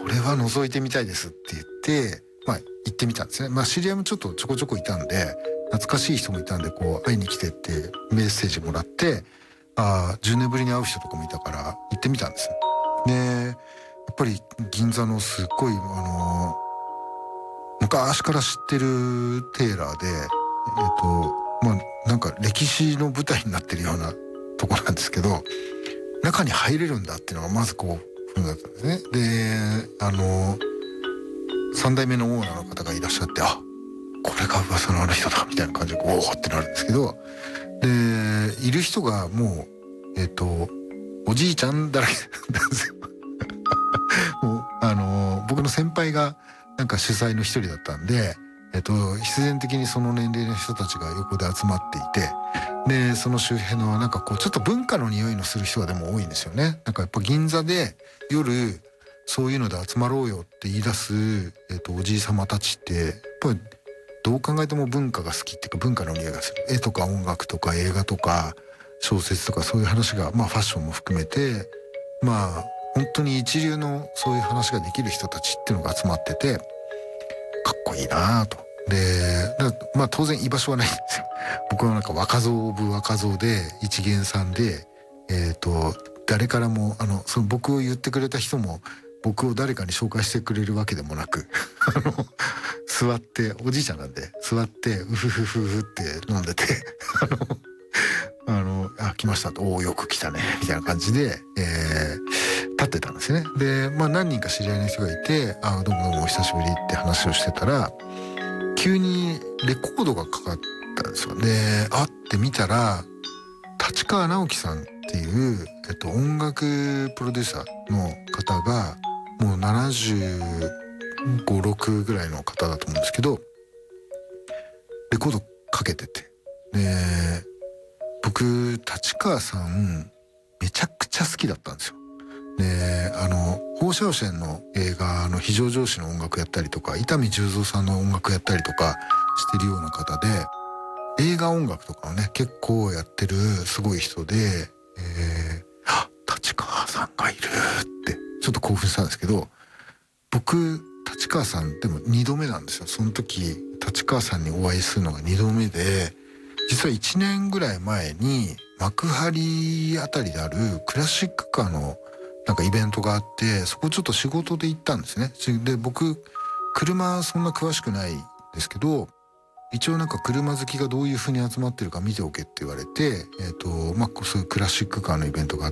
それは覗いてみたいですって言って、まあ行ってみたんですね。まあ知り合いもちょっとちょこちょこいたんで、懐かしい人もいたんで、こう会いに来てってメッセージもらって、10年ぶりに会う人とかもいたから行ってみたんですよ。で、やっぱり銀座のすっごい昔から知ってるテーラーで、まあなんか歴史の舞台になってるようなとこなんですけど、中に入れるんだっていうのがまずこうだったんですね。で、3代目のオーナーの方がいらっしゃって、これが噂のあの人だみたいな感じでおーってなるんですけど、でいる人がもうおじいちゃんだらけなんですよ。もう僕の先輩がなんか主催の一人だったんで、必然的にその年齢の人たちが横で集まっていて、でその周辺のなんかこうちょっと文化の匂いのする人がでも多いんですよね。なんかやっぱ銀座で夜そういうので集まろうよって言い出す、おじいさまたちってやっぱりどう考えても文化が好きっていうか、文化の匂いがする。絵とか音楽とか映画とか小説とかそういう話が、まあファッションも含めて、まあ本当に一流のそういう話ができる人たちっていうのが集まってて、かっこいいなぁと。で、まあ当然居場所はないんですよ。僕はなんか若造オブ若造で一元さんで、誰からもその僕を言ってくれた人も僕を誰かに紹介してくれるわけでもなく座っておじいちゃんなんで座ってうふふふふって飲んでて来ましたと、おおよく来たねみたいな感じで、立ってたんですね。でまあ何人か知り合いの人がいて、どうもどうもお久しぶりって話をしてたら、急にレコードがかかったんですよ。で会ってみたら立川直樹さんっていう、音楽プロデューサーの方がもう75、6ぐらいの方だと思うんですけど、レコードかけてて、で僕立川さんめちゃくちゃ好きだったんですよ。でホーシャオシェンの映画の非常上司の音楽やったりとか、伊丹十三さんの音楽やったりとかしてるような方で、映画音楽とかをね結構やってるすごい人で、立川さんがいるってちょっと興奮したんですけど、僕立川さんでも2度目なんですよ。その時立川さんにお会いするのが2度目で、実は1年ぐらい前に幕張あたりであるクラシックカーのなんかイベントがあって、そこちょっと仕事で行ったんですね。で僕車そんな詳しくないですけど、一応なんか車好きがどういう風に集まってるか見ておけって言われて、まあそういうクラシックカーのイベントがあって、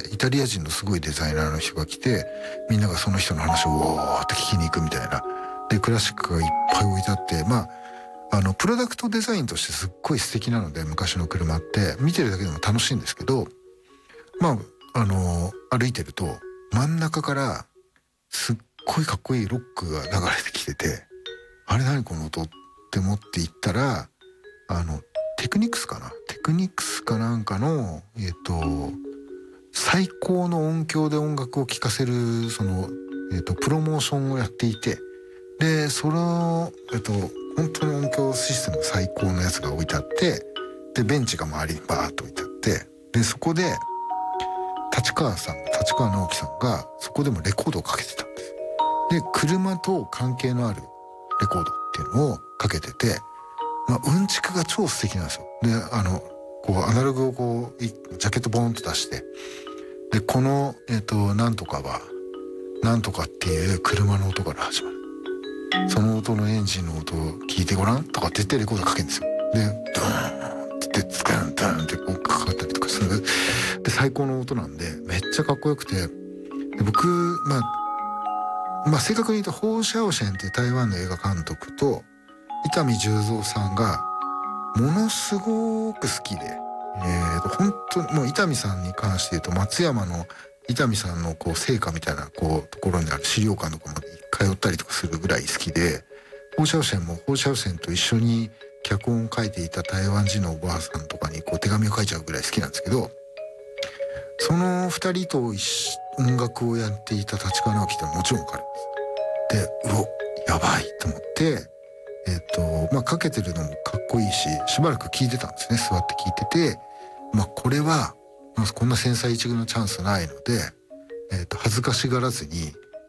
イタリア人のすごいデザイナーの人が来て、みんながその人の話をわーって聞きに行くみたいな。でクラシックがいっぱい置いてあって、まあプロダクトデザインとしてすっごい素敵なので、昔の車って見てるだけでも楽しいんですけど、まあ歩いてると真ん中からすっごいかっこいいロックが流れてきてて、あれ何この音って思って行ったら、テクニクスかなんかの最高の音響で音楽を聴かせるそのプロモーションをやっていて、でその本当に音響システム最高のやつが置いてあって、でベンチが周りにバーッと置いてあって、でそこで立川直樹さんがそこでもレコードをかけてたんです。で車と関係のあるレコードっていうのをかけてて、うんちくが超素敵なんですよ。でこうアナログをこうジャケットボーンと出して、でこのなんとかはなんとかっていう車の音から始まる、その音のエンジンの音を聞いてごらんとかって言ってレコードかけるんですよ。でドーンってツカンダンってこうかかったりとかする。で最高の音なんでめっちゃかっこよくて、で僕まあ正確に言うとホー・シャオシェンっていう台湾の映画監督と伊丹十三さんがものすごく好きで、本当にもう伊丹さんに関して言うと松山の伊丹さんのこう成果みたいなこうところにある資料館とかまで通ったりとかするぐらい好きで、ホー・シャオシェンもホー・シャオシェンと一緒に脚本を書いていた台湾人のおばあさんとかにこう手紙を書いちゃうぐらい好きなんですけど、その二人と音楽をやっていた立川直樹ってもちろん分かるんです。でやばいと思ってかけてるのもかっこいいし、しばらく聞いてたんですね。座って聞いてて、これはこんな千載一遇のチャンスないので、恥ずかしがらずに